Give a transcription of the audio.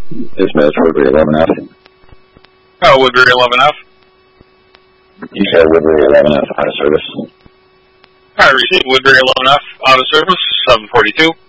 Dismiss Woodbury 11F. Oh, Woodbury 11F. You said Woodbury 11F out of service. I received Woodbury 11F out of service, 742.